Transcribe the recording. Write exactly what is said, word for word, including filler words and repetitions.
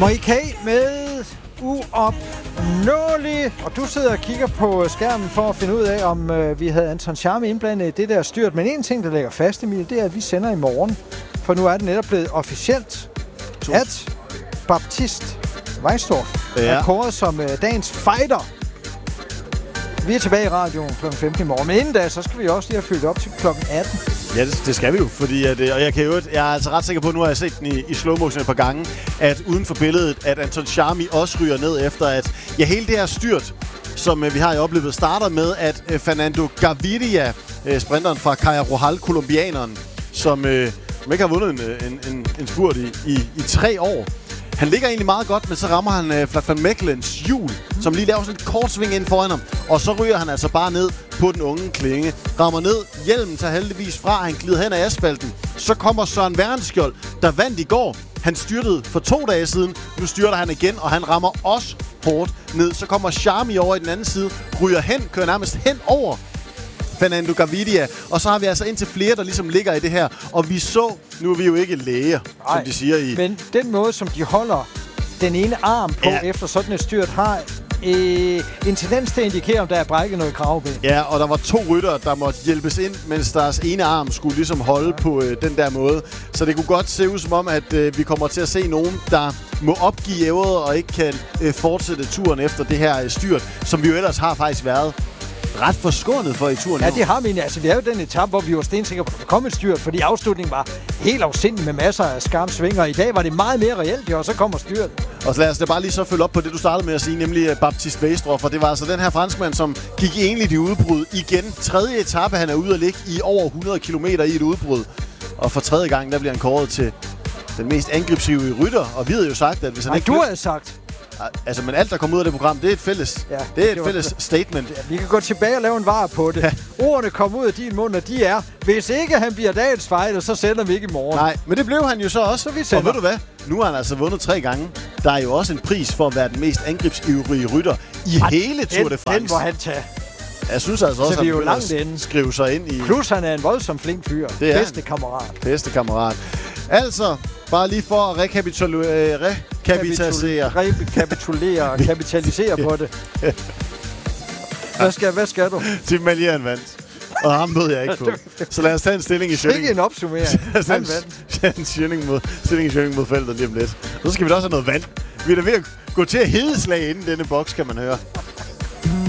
Moikay med Uopnåelig. Og du sidder og kigger på skærmen for at finde ud af, om øh, vi havde Anton Sharmy indblandet i det der styrt. Men en ting, der ligger fast, Emil, det er, at vi sender i morgen. For nu er det netop blevet officielt, at Baptiste Weisdorf ja. er kåret som øh, dagens fighter. Vi er tilbage i radioen klokken femten i morgen. Men inden da, så skal vi også lige have fyldt op til klokken atten. Ja, det, det skal vi jo, fordi at, og jeg kan jo, jeg er altså ret sikker på, at nu har jeg set den i, i slow motion et par gange, at uden for billedet, at Anton Sharmy også ryger ned efter, at ja, hele det her styrt, som uh, vi har i oplevet, starter med, at uh, Fernando Gaviria, uh, sprinteren fra Caja Rural, kolumbianeren, som, uh, som ikke har vundet en, en, en, en spurt i, i, i tre år. Han ligger egentlig meget godt, men så rammer han uh, Vlad van Mechelens hjul, mm. som lige laver sådan et kort sving ind foran ham. Og så ryger han altså bare ned på den unge Klinge. Rammer ned, hjelmen tager heldigvis fra, han glider hen ad asfalten. Så kommer Søren Wernskjold, der vandt i går. Han styrtede for to dage siden, nu styrter han igen, og han rammer også hårdt ned. Så kommer Sharmy over i den anden side, ryger hen, kører nærmest hen over Fernando Gaviria. Og så har vi altså indtil flere, der ligesom ligger i det her. Og vi så, nu er vi jo ikke læger, Ej, som de siger i... men den måde, som de holder den ene arm på ja. efter sådan et styrt, har øh, en tendens til at indikere, om der er brækket noget kravben. Ja, og der var to ryttere, der måtte hjælpes ind, mens deres ene arm skulle ligesom holde ja. på øh, den der måde. Så det kunne godt se ud som om, at øh, vi kommer til at se nogen, der må opgive ævret og ikke kan øh, fortsætte turen efter det her øh, styrt, som vi jo ellers har faktisk været ret forskånet for i turen. Ja, det har vi. Altså, vi er jo den etape, hvor vi var stensikre på, at der kom et styrt, fordi afslutningen var helt afsindig med masser af skarpe svinger. I dag var det meget mere reelt, jo, og så kommer styrt. Og så lad os da bare lige så følge op på det, du startede med at sige, nemlig Baptiste Weisdorf. Og det var altså den her franskmand, som gik enligt i udbrud igen. Tredje etape, han er ude at ligge i over hundrede kilometer i et udbrud. Og for tredje gang, der bliver han kåret til den mest angrebsive rytter. Og vi havde jo sagt, at hvis han Nej, ikke... du havde sagt... Altså, men alt, der kommer ud af det program, det er et fælles, ja, det er et det fælles det. statement. Ja, vi kan gå tilbage og lave en var på det. Ja. Ordene kommer ud af din mund, og de er, hvis ikke han bliver dagens fighter, så sender vi ikke i morgen. Nej, men det blev han jo så også. Så vi sender. Og ved du hvad? Nu har han altså vundet tre gange. Der er jo også en pris for at være den mest angrebsivrige rytter i Ej, hele Tour de France. Den må han tage. Jeg synes altså også, at han vil skrive sig ind i... Plus han er en voldsom flink fyr. Det er Bedste kammerat. Bedste kammerat. Altså, bare lige for at rekapitulere... Rekapitalisere. Rekapitulere og kapitalisere på det. Hvad skal, hvad skal du? Tim Malian vandt. Og ham ved jeg ikke på. Så lad os tage en stilling i Schønning. Ikke en opsummering. Han vandt. En stilling mod, stilling i Schønning mod feltet lige om lidt. Så skal vi da også have noget vand. Vi er da ved at gå til at hedeslag inden denne boks, kan man høre.